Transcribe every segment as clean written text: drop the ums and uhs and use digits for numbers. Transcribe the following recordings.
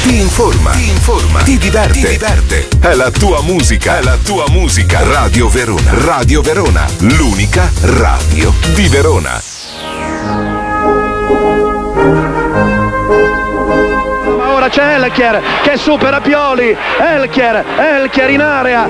ti informa, ti diverte. È la tua musica. Radio Verona, l'unica radio di Verona. Ora c'è Elchier che supera Pioli. Elchier in area.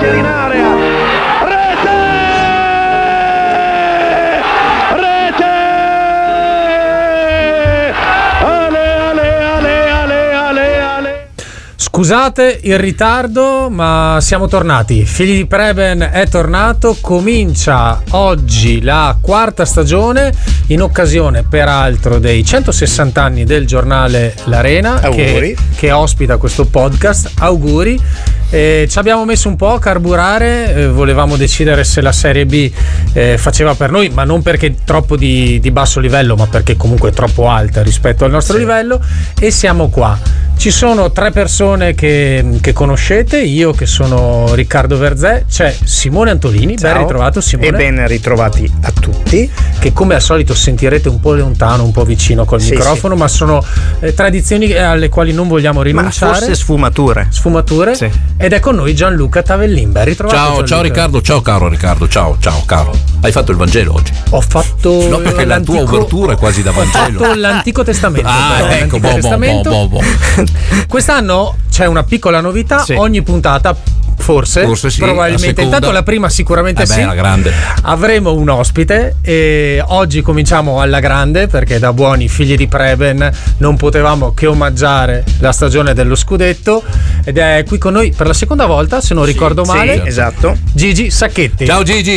Scusate il ritardo, ma siamo tornati. Figli di Preben è tornato, comincia oggi la quarta stagione in occasione peraltro dei 160 anni del giornale L'Arena che ospita questo podcast. Auguri. Ci abbiamo messo un po' a carburare, volevamo decidere se la Serie B faceva per noi, ma non perché troppo di basso livello, ma perché comunque è troppo alta rispetto al nostro livello, e siamo qua. Ci sono 3 persone che conoscete, io che sono Riccardo Verzè, c'è Simone Antolini. Ciao. Ben ritrovato Simone. E ben ritrovati a tutti. Che come al solito sentirete un po' lontano, un po' vicino col microfono, ma sono tradizioni alle quali non vogliamo rinunciare. Ma forse sfumature. Sì. Ed è con noi Gianluca Tavellin. Ben ritrovato. Ciao Riccardo, ciao caro Riccardo, ciao caro. Hai fatto il Vangelo oggi? Ho fatto no, perché la tua apertura è quasi da Vangelo. Ho fatto l'Antico Testamento. Ecco, Testamento. Quest'anno c'è una piccola novità, ogni puntata forse sì, probabilmente intanto la prima sicuramente sì, la grande. Avremo un ospite e oggi cominciamo alla grande, perché da buoni figli di Preben non potevamo che omaggiare la stagione dello scudetto, ed è qui con noi per la seconda volta, se non ricordo male. Esatto. Gigi Sacchetti. Ciao Gigi.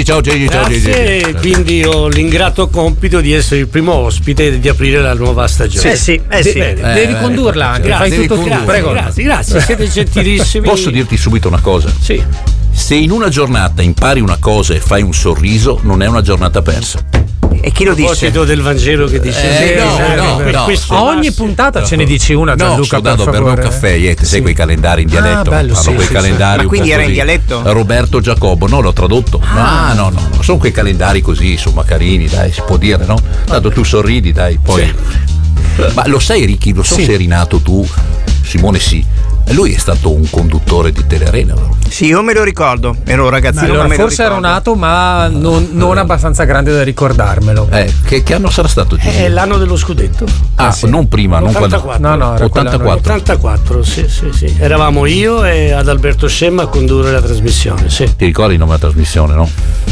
Grazie, quindi ho l'ingrato compito di essere il primo ospite e di aprire la nuova stagione. Devi condurla anche. Grazie, fai tutto tu. Prego. Grazie, siete gentilissimi. Posso dirti subito una cosa? Sì. Se in una giornata impari una cosa e fai un sorriso, non è una giornata persa. E chi lo dice? A proposito del Vangelo che dice no. A ogni puntata ce ne dici una, Gianluca. No, sono dato a bere un caffè, sai quei calendari in dialetto. Bello, quei calendari. Ma quindi era in dialetto? Roberto Giacobbo, no, l'ho tradotto. No, sono quei calendari così, insomma, carini, dai, si può dire, no? Tanto tu sorridi, dai, poi. Ma lo sai, Ricky, se eri nato tu, Simone sì. Lui è stato un conduttore di Telerena, vero? Sì, io me lo ricordo, ero un ragazzino. Allora, forse ero nato, ma non abbastanza grande da ricordarmelo. Che anno sarà stato? È l'anno dello scudetto. Non prima, 84. non quando. Era 84. 84, sì. Eravamo io e Adalberto Scemma a condurre la trasmissione, sì. Ti ricordi il nome della trasmissione, no?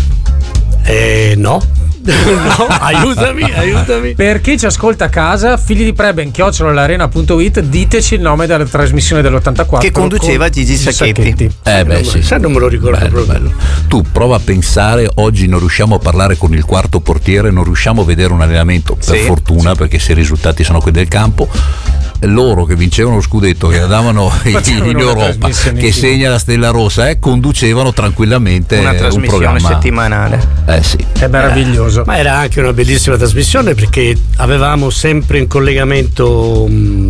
No. No, aiutami. Per chi ci ascolta a casa, figli di Preben @larena.it, diteci il nome della trasmissione dell'84 che conduceva Gigi Sacchetti. Non me lo ricordo proprio. Tu prova a pensare, oggi non riusciamo a parlare con il quarto portiere, non riusciamo a vedere un allenamento, per fortuna, perché se i risultati sono quelli del campo. Loro che vincevano lo scudetto, che andavano in Europa, che segna la Stella Rossa, conducevano tranquillamente una trasmissione un programma settimanale. Sì. È meraviglioso. Ma era anche una bellissima trasmissione, perché avevamo sempre in collegamento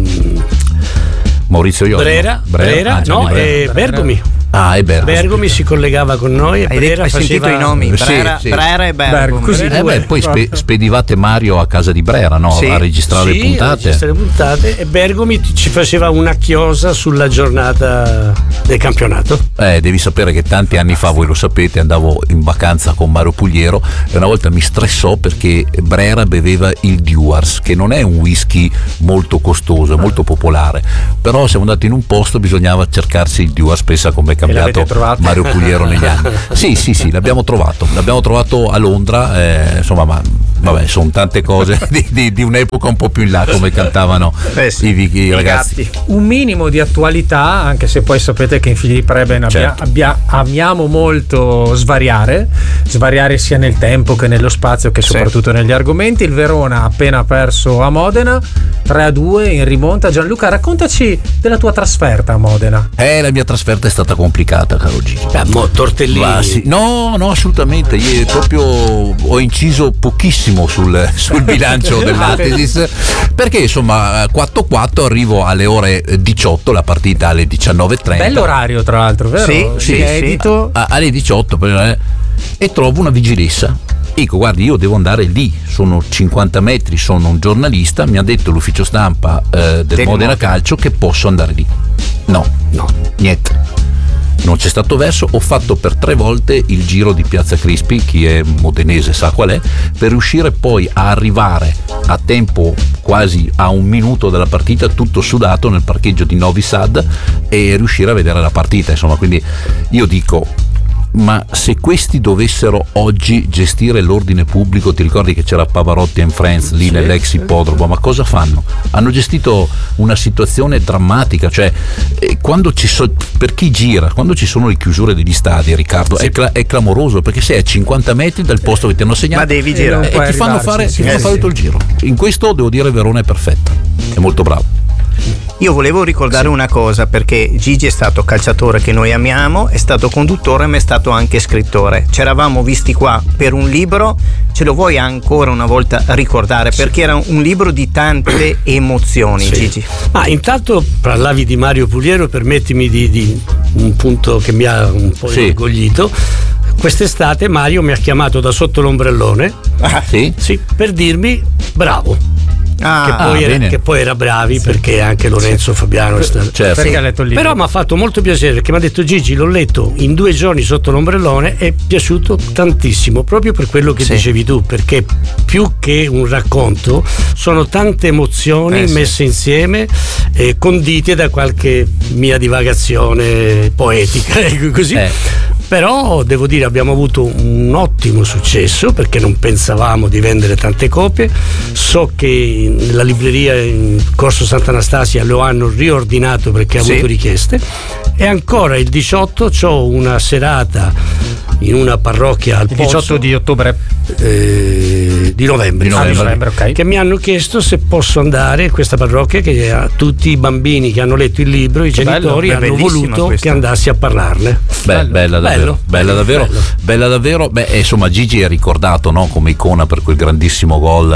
Maurizio Iorio, Brera, Bergomi. È Bergomi si collegava con noi e Hai sentito i nomi? Brera e Bergomi. Così poi spedivate Mario a casa di Brera, no? A registrare le puntate. E Bergomi ci faceva una chiosa sulla giornata del campionato. Devi sapere che tanti anni fa, voi lo sapete, andavo in vacanza con Mario Pugliero e una volta mi stressò perché Brera beveva il Dewars, che non è un whisky molto costoso, è molto popolare, però siamo andati in un posto, bisognava cercarsi il Dewars, pensa come cambiato Mario Pugliero negli anni. Sì, l'abbiamo trovato a Londra, insomma, ma vabbè, sono tante cose di un'epoca un po' più in là, come cantavano i ragazzi. Un minimo di attualità, anche se poi sapete che in Figli di Preben amiamo molto svariare sia nel tempo che nello spazio, che soprattutto negli argomenti. Il Verona ha appena perso a Modena 3-2 in rimonta. Gianluca, raccontaci della tua trasferta a Modena. La mia trasferta è stata complicata, caro Gigi. Tortellini. No, assolutamente. Io proprio ho inciso pochissimo sul bilancio dell'Atesis, perché insomma 4-4, arrivo alle ore 18, la partita alle 19:30. Bell'orario, tra l'altro, vero? Sì. Edito. Alle 18 e trovo una vigilessa Dico, guardi, io devo andare lì, sono 50 metri, sono un giornalista, mi ha detto l'ufficio stampa del Modena Calcio che posso andare lì. No, niente. Non c'è stato verso, ho fatto per 3 volte il giro di Piazza Crispi, chi è modenese sa qual è, per riuscire poi a arrivare a tempo quasi a 1 minuto dalla partita, tutto sudato nel parcheggio di Novi Sad, e riuscire a vedere la partita, insomma. Quindi io dico, ma se questi dovessero oggi gestire l'ordine pubblico, ti ricordi che c'era Pavarotti and Friends lì nell'ex ippodromo, ma cosa fanno? Hanno gestito una situazione drammatica, cioè quando per chi gira, quando ci sono le chiusure degli stadi, Riccardo, è clamoroso, perché sei a 50 metri dal posto che ti hanno assegnato, ma devi girare, e ti fanno fare tutto il giro. In questo devo dire Verona è perfetta, è molto bravo. Io volevo ricordare una cosa, perché Gigi è stato calciatore che noi amiamo, è stato conduttore, ma è stato anche scrittore. Ci eravamo visti qua per un libro, ce lo vuoi ancora una volta ricordare? Perché era un libro di tante emozioni, Gigi. Ma intanto parlavi di Mario Pugliero, permettimi di un punto che mi ha un po' orgoglito. Quest'estate Mario mi ha chiamato da sotto l'ombrellone per dirmi bravo. Che poi era bravi, perché anche Lorenzo Fabiano perché ha letto il libro. Però mi ha fatto molto piacere, perché mi ha detto: Gigi, l'ho letto in 2 giorni sotto l'ombrellone, è piaciuto tantissimo, proprio per quello che dicevi tu, perché più che un racconto sono tante emozioni messe insieme, condite da qualche mia divagazione poetica, ecco così. Però devo dire, abbiamo avuto un ottimo successo, perché non pensavamo di vendere tante copie. So che nella libreria in Corso Sant'Anastasia lo hanno riordinato perché ha avuto richieste, e ancora il 18 c'ho una serata in una parrocchia al il 18 di ottobre di novembre, okay. Che mi hanno chiesto se posso andare a questa parrocchia, che a tutti i bambini che hanno letto il libro, i genitori hanno voluto che andassi a parlarne. Bella davvero. Beh, insomma, Gigi è ricordato, no, come icona per quel grandissimo gol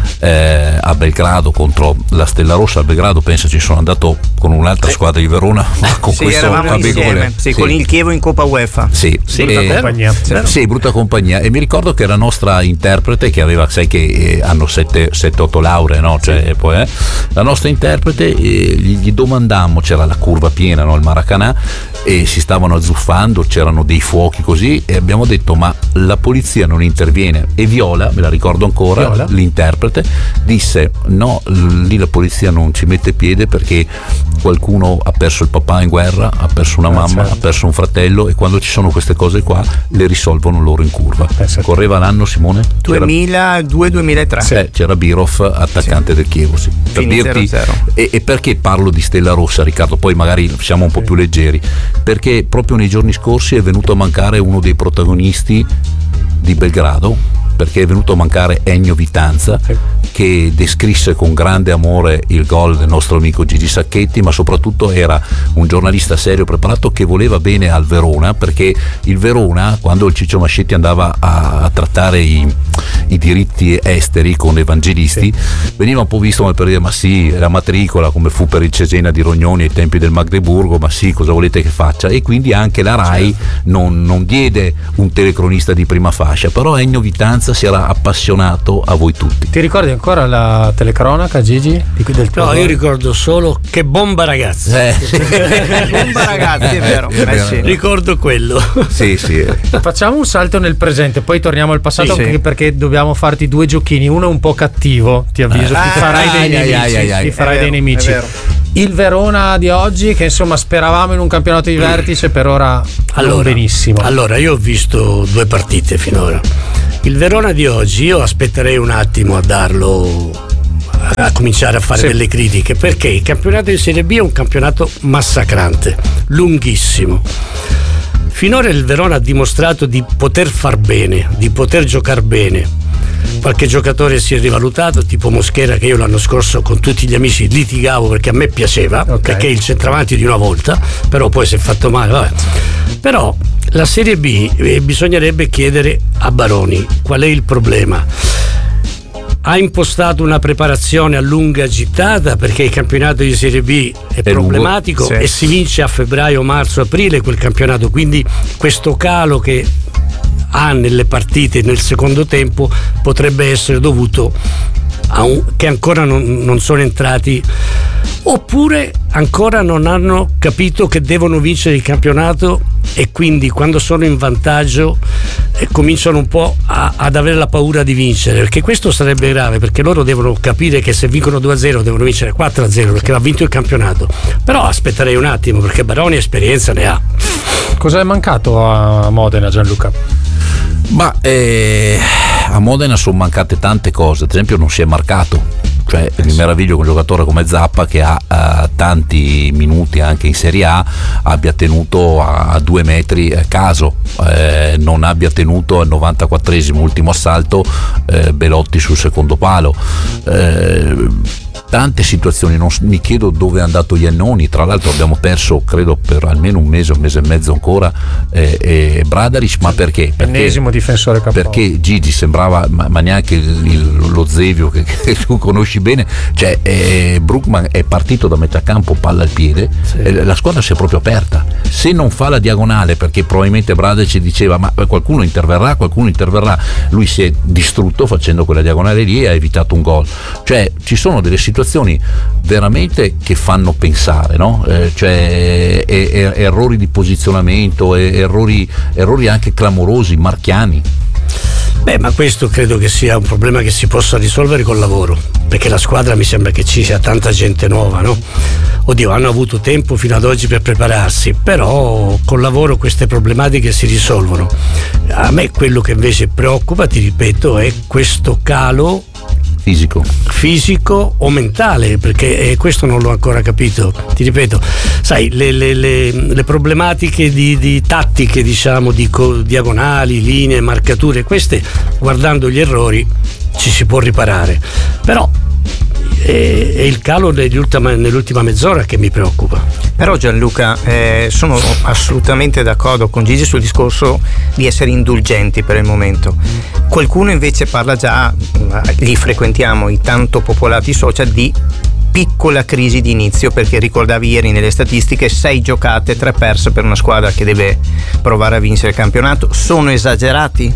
a Belgrado contro la Stella Rossa. A Belgrado, pensa, ci sono andato con un'altra squadra di Verona, ma con questo eravamo insieme, con il Chievo in Coppa UEFA. Brutta compagnia. E mi ricordo che la nostra interprete, che aveva, sai che hanno 7-8 lauree, no? Cioè, poi la nostra interprete, gli domandammo, c'era la curva piena, no? Il Maracanã, e si stavano azzuffando, c'erano dei fuochi così, e abbiamo detto: ma la polizia non interviene? E Viola, me la ricordo ancora, l'interprete disse: no, lì la polizia non ci mette piede, perché qualcuno ha perso il papà in guerra, ha perso una mamma, ha perso un fratello, e quando ci sono queste cose qua le risolvono loro in curva. Correva l'anno, Simone? 2002-2003. C'era Birov, attaccante del Chievo, per dirti. E perché parlo di Stella Rossa, Riccardo? Poi magari siamo un po' più leggeri, perché proprio nei giorni scorsi è venuto a mancare uno dei protagonisti di Belgrado, perché è venuto a mancare Ennio Vitanza, che descrisse con grande amore il gol del nostro amico Gigi Sacchetti, ma soprattutto era un giornalista serio, preparato, che voleva bene al Verona, perché il Verona, quando il Ciccio Mascetti andava a trattare i diritti esteri con Evangelisti, veniva un po' visto come per dire: ma sì, la matricola, come fu per il Cesena di Rognoni ai tempi del Magdeburgo, ma sì, cosa volete che faccia? E quindi anche la RAI non diede un telecronista di prima fascia, però Ennio Vitanza si era appassionato a voi tutti. Ti ricordi ancora la telecronaca, Gigi? No, io ricordo solo Che bomba ragazzi. Bomba ragazzi, è vero. Ricordo quello. Sì. Facciamo un salto nel presente, poi torniamo al passato, perché dobbiamo farti 2 giochini. Uno è un po' cattivo, ti avviso, ti farai dei nemici. Il Verona di oggi, che insomma speravamo in un campionato di vertice, per ora non benissimo. Allora, io ho visto 2 partite finora. Il Verona di oggi io aspetterei un attimo a cominciare a fare delle critiche, perché il campionato di Serie B è un campionato massacrante, lunghissimo. Finora il Verona ha dimostrato di poter far bene, di poter giocare bene. Qualche giocatore si è rivalutato, tipo Mosquera, che io l'anno scorso con tutti gli amici litigavo perché a me piaceva, perché è il centravanti di una volta, però poi si è fatto male, vabbè. Però la Serie B bisognerebbe chiedere a Baroni qual è il problema. Ha impostato una preparazione a lunga gittata, perché il campionato di Serie B è problematico e si vince a febbraio, marzo, aprile quel campionato, quindi questo calo che ha nelle partite nel secondo tempo potrebbe essere dovuto che ancora non sono entrati, oppure ancora non hanno capito che devono vincere il campionato, e quindi quando sono in vantaggio cominciano un po' ad avere la paura di vincere, perché questo sarebbe grave, perché loro devono capire che se vincono 2-0 devono vincere 4-0 perché ha vinto il campionato. Però aspetterei un attimo, perché Baroni esperienza ne ha. Cosa è mancato a Modena, Gianluca? Ma a Modena sono mancate tante cose. Ad esempio non si è marcato, cioè mi meraviglio che un giocatore come Zappa, che ha tanti minuti anche in Serie A, abbia tenuto a 2 metri caso, non abbia tenuto al 94esimo ultimo assalto Belotti sul secondo palo. Tante situazioni, non mi chiedo dove è andato Iannoni. Tra l'altro abbiamo perso credo per almeno un mese e mezzo ancora Bradaric, ma perché? Ennesimo difensore capo. Perché Gigi sembrava, ma neanche lo Zevio che tu conosci bene, cioè Brookman è partito da metà campo, palla al piede, la squadra si è proprio aperta. Se non fa la diagonale, perché probabilmente Bradaric diceva ma qualcuno interverrà, lui si è distrutto facendo quella diagonale lì e ha evitato un gol. Cioè ci sono delle situazioni veramente che fanno pensare, no? Cioè errori di posizionamento, errori anche clamorosi, marchiani. Ma questo credo che sia un problema che si possa risolvere col lavoro, perché la squadra mi sembra che ci sia tanta gente nuova, no? Oddio, hanno avuto tempo fino ad oggi per prepararsi, però col lavoro queste problematiche si risolvono. A me quello che invece preoccupa, ti ripeto, è questo calo fisico o mentale, perché questo non l'ho ancora capito. Ti ripeto, sai, le problematiche di tattiche, diciamo, di diagonali, linee, marcature, queste guardando gli errori ci si può riparare, però è il calo nell'ultima mezz'ora che mi preoccupa. Però Gianluca, sono assolutamente d'accordo con Gigi sul discorso di essere indulgenti per il momento. Qualcuno invece parla già, li frequentiamo i tanto popolati social, di piccola crisi di inizio, perché ricordavi ieri nelle statistiche 6 giocate, 3 perse per una squadra che deve provare a vincere il campionato. Sono esagerati?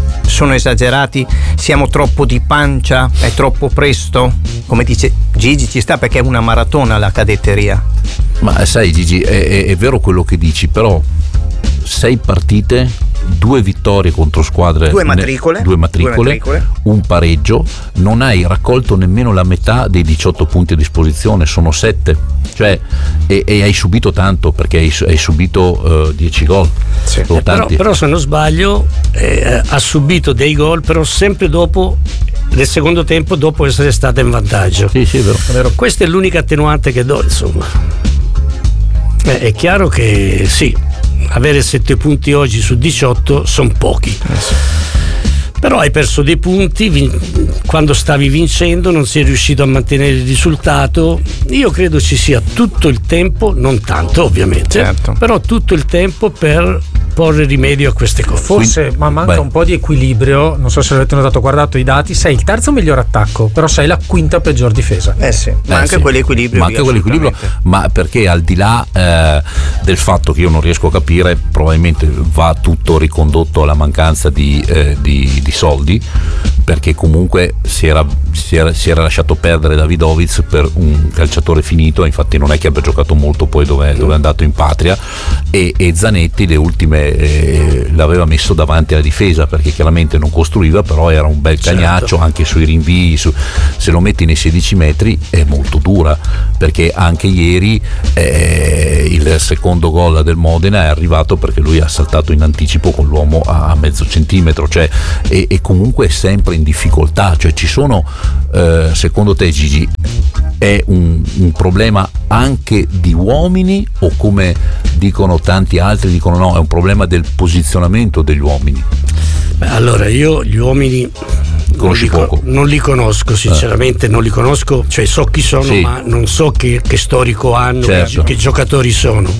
Siamo troppo di pancia? È troppo presto? Come dice Gigi, ci sta, perché è una maratona la cadetteria. Ma sai Gigi, è vero quello che dici, però 6 partite, 2 vittorie contro squadre, 2 matricole, un pareggio, non hai raccolto nemmeno la metà dei 18 punti a disposizione, sono 7, cioè e hai subito tanto, perché hai subito 10 gol. Sì. Però se non sbaglio ha subito dei gol, però sempre dopo, nel secondo tempo, dopo essere stata in vantaggio. Sì, è vero. Questa è l'unica attenuante che do, insomma. È chiaro che sì, avere 7 punti oggi su 18 sono pochi. Però hai perso dei punti quando stavi vincendo, non sei riuscito a mantenere il risultato. Io credo ci sia tutto il tempo, non tanto ovviamente, certo, però tutto il tempo per porre rimedio a queste cose. Forse ma manca un po' di equilibrio, non so se l'avete notato, guardato i dati, sei il terzo miglior attacco, però sei la quinta peggior difesa. Manca quell'equilibrio. Ma perché al di là del fatto che io non riesco a capire, probabilmente va tutto ricondotto alla mancanza di soldi, perché comunque si era lasciato perdere Davidovic per un calciatore finito, infatti non è che abbia giocato molto poi dove è andato in patria, e Zanetti le ultime l'aveva messo davanti alla difesa, perché chiaramente non costruiva, però era un bel cagnaccio, certo, anche sui rinvii, se lo metti nei 16 metri è molto dura, perché anche ieri il secondo gol del Modena è arrivato perché lui ha saltato in anticipo con l'uomo a mezzo centimetro, cioè e comunque è sempre in difficoltà. Cioè ci sono, secondo te Gigi, è un problema anche di uomini, o come dicono tanti altri, dicono no, è un problema del posizionamento degli uomini? Allora io gli uomini non li conosco sinceramente, non li conosco, cioè so chi sono, sì, ma non so che storico hanno, certo, che giocatori sono.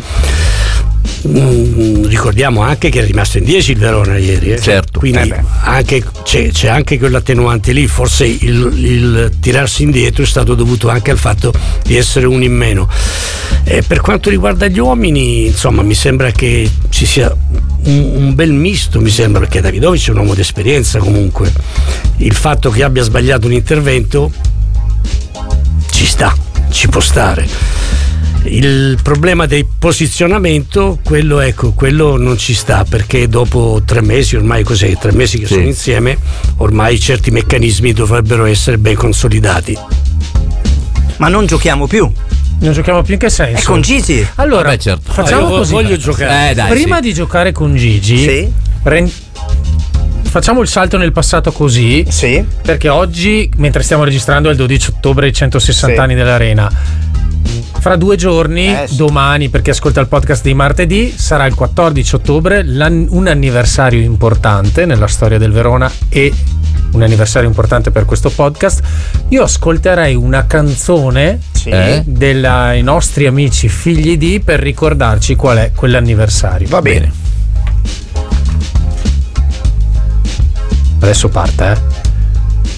Ricordiamo anche che è rimasto in 10 il Verona ieri, certo, quindi anche, c'è anche quell'attenuante lì. Forse il tirarsi indietro è stato dovuto anche al fatto di essere uno in meno. Per quanto riguarda gli uomini, insomma, mi sembra che ci sia un bel misto, mi sembra, perché Davidovic è un uomo d'esperienza comunque. Il fatto che abbia sbagliato un intervento ci sta, ci può stare. Il problema del posizionamento, quello non ci sta, perché dopo 3 mesi, ormai cos'è? 3 mesi che sono insieme, ormai certi meccanismi dovrebbero essere ben consolidati. Ma non giochiamo più. Non giochiamo più in che senso? È con Gigi. Allora, Vabbè, certo. facciamo così. Voglio giocare. Dai, Prima di giocare con Gigi, Sì. facciamo il salto nel passato così, Sì. perché oggi, mentre stiamo registrando, è il 12 ottobre, i 160 Sì. anni dell'Arena. Fra 2 giorni, Sì. domani, per chi ascolta il podcast di martedì, sarà il 14 ottobre, un anniversario importante nella storia del Verona e un anniversario importante per questo podcast. Io ascolterei una canzone dei nostri amici Figli di, per ricordarci qual è quell'anniversario. Va bene. Adesso parte,